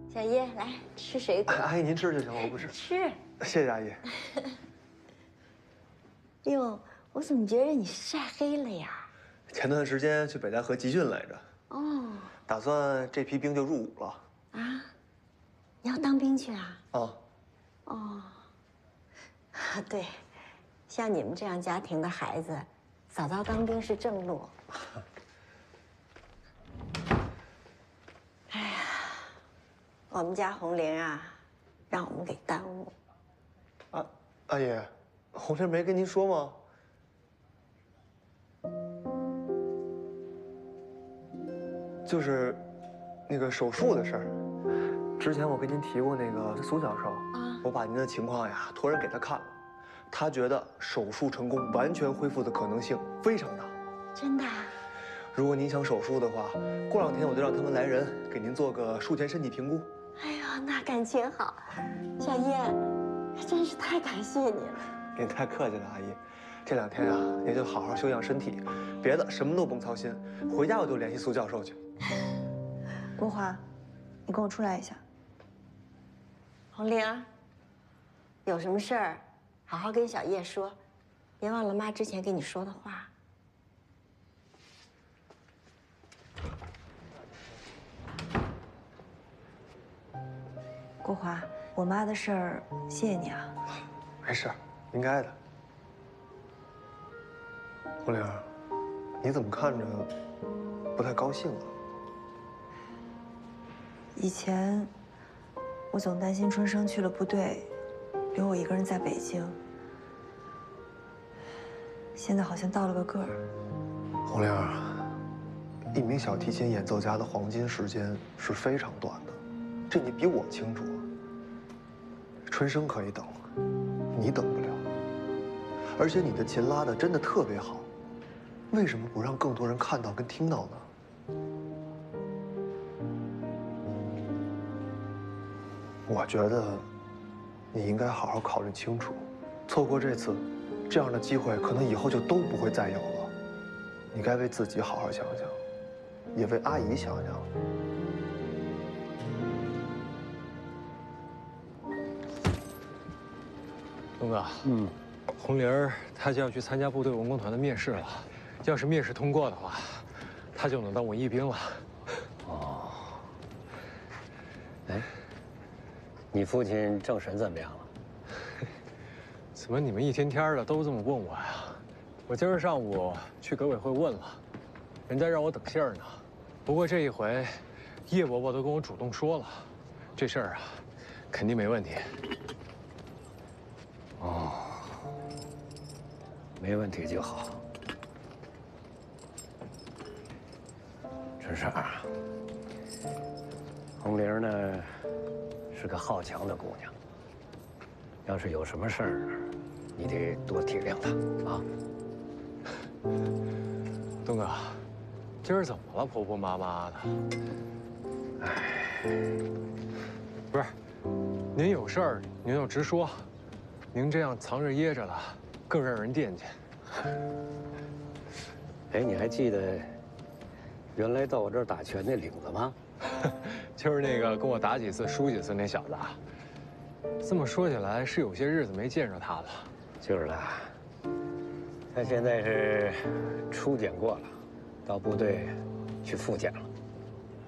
小叶，来吃水果。 阿姨您吃就行，我不吃。 吃。 谢谢阿姨。 哟，我怎么觉得你晒黑了呀？ 前段时间去北戴河集训来着。 哦。 打算这批兵就入伍了。 啊？你要当兵去啊？ 啊。 哦。对，像你们这样家庭的孩子，早早当兵是正路。哎呀，我们家红玲啊，让我们给耽误。 阿姨，红玲没跟您说吗？就是那个手术的事儿。之前我跟您提过那个苏教授，我把您的情况呀托人给他看了，他觉得手术成功，完全恢复的可能性非常大。 真的？ 如果您想手术的话，过2天我就让他们来人给您做个术前身体评估。 哎呀，那感情好，小叶，真是太感谢你了。 您太客气了，阿姨。这2天啊，您就好好休养身体，别的什么都甭操心。回家我就联系苏教授去。 国华，你跟我出来一下。 红玲，有什么事儿，好好跟小叶说，别忘了妈之前跟你说的话。 国华，我妈的事儿，谢谢你啊。 没事，应该的。红玲，你怎么看着不太高兴啊？ 以前，我总担心春生去了部队，留我一个人在北京。现在好像到了个个儿。 红玲，一名小提琴演奏家的黄金时间是非常短的，这你比我清楚。春生可以等，你等不了。而且你的琴拉得真的特别好，为什么不让更多人看到跟听到呢？我觉得你应该好好考虑清楚，错过这次，这样的机会可能以后就都不会再有了。你该为自己好好想想，也为阿姨想想。 东哥，红玲儿她就要去参加部队文工团的面试了，要是面试通过的话，她就能当文艺兵了。 哦，哎，你父亲郑神怎么样了？ 怎么你们一天天的都这么问我呀？我今儿上午去革委会问了，人家让我等信儿呢。不过这一回，叶伯伯都跟我主动说了，这事儿啊，肯定没问题。 哦，没问题就好。春生啊，红玲呢是个好强的姑娘，要是有什么事儿，你得多体谅她啊。 东哥，今儿怎么了？婆婆妈妈的。哎，不是，您有事儿您就直说，您这样藏着掖着的，更让人惦记。 哎，你还记得原来到我这儿打拳那领子吗？ 就是那个跟我打几次输几次那小子啊。这么说起来，是有些日子没见着他了。 就是的，他现在是初检过了，到部队去复检了。